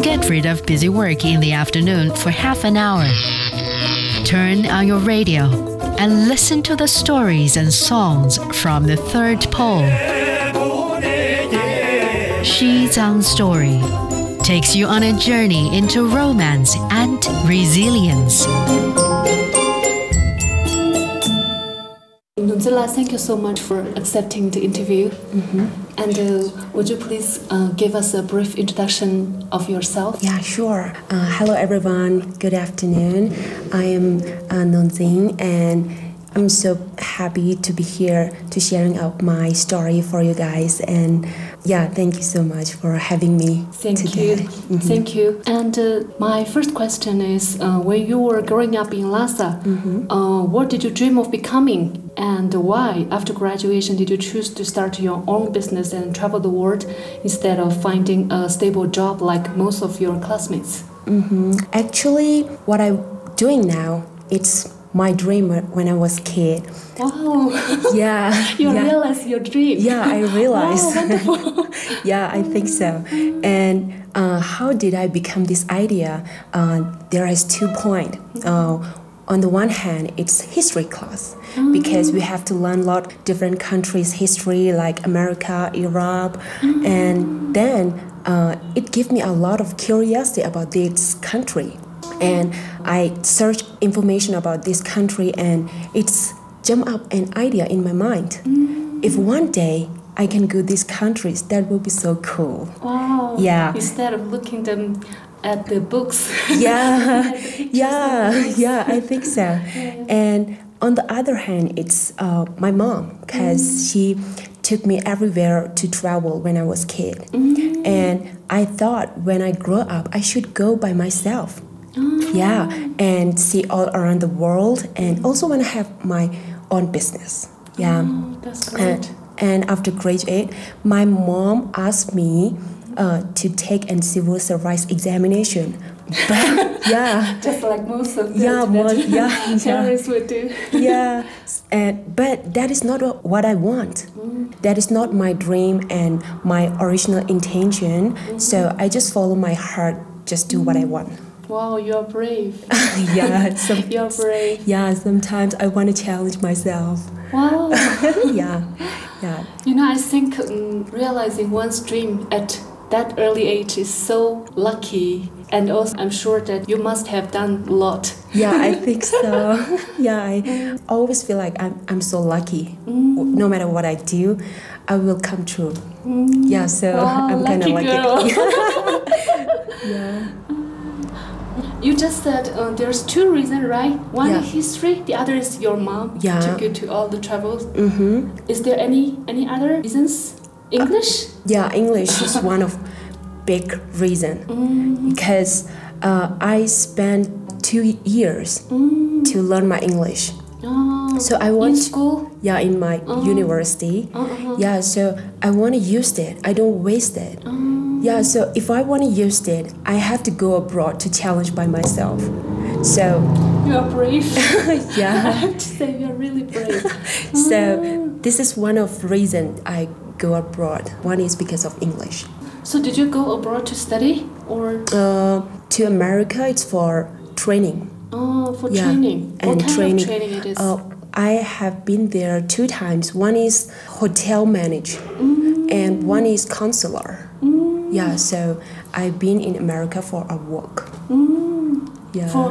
Get rid of busy work in the afternoon for half an hour. Turn on your radio and listen to the stories and songs from the third pole. Xizang Story takes you on a journey into romance and resilience. Nunzila, thank you so much for accepting the interview. And would you please give us a brief introduction of yourself? Yeah, sure. Hello, everyone. Good afternoon. I am Nunzing, and I'm so happy to be here to sharing out my story for you guys. And yeah, thank you so much for having me today. Thank you. And my first question is, when you were growing up in Lhasa, what did you dream of becoming? And why, after graduation, did you choose to start your own business and travel the world instead of finding a stable job like most of your classmates? Actually, what I'm doing now, it's my dream when I was a kid. Wow. Yeah. You realized your dream. Yeah, I realized. Wow, wonderful. Yeah, I think so. And how did I become this idea? There is 2 points. On the one hand, it's history class because we have to learn a lot of different countries' history like America, Europe, and then it gave me a lot of curiosity about this country. And I searched information about this country, and it's jumped up an idea in my mind. If one day I can go these countries, that will be so cool. Wow. Yeah. Instead of looking them at the books. Yeah, yeah, I think so. And on the other hand, it's my mom, because she took me everywhere to travel when I was a kid. And I thought when I grow up, I should go by myself. Yeah, and see all around the world, and also want to have my own business. Yeah, that's great. And after graduate, my mom asked me to take a civil service examination. But yeah, just like most of the parents would do. Yeah, but that is not what I want. That is not my dream and my original intention. So I just follow my heart, just do what I want. Wow, you're brave. Yeah, you're brave. Yeah, sometimes I want to challenge myself. Wow. Yeah. You know, I think realizing one's dream at that early age is so lucky, and also I'm sure that you must have done a lot. Yeah, I think so. Yeah, I always feel like I'm so lucky. No matter what I do, I will come true. Yeah, so wow, I'm kind of lucky. Yeah. You just said there's 2 reasons, right? One is history, the other is your mom took you to all the travels. Is there any other reasons? English? Yeah, English is one of big reason because I spent 2 years to learn my English. So I want in school? Yeah, in my university. Yeah, so I want to use it. I don't waste it. Yeah, so if I want to use it, I have to go abroad to challenge by myself. So you are brave. Yeah, I have to say you're really brave. So this is one of the reasons I go abroad. One is because of English. So did you go abroad to study or? To America, it's for training. Oh, for training. And what kind of training it is? I have been there 2 times. One is hotel manage, and one is counselor. Yeah, so I've been in America for a work. Yeah.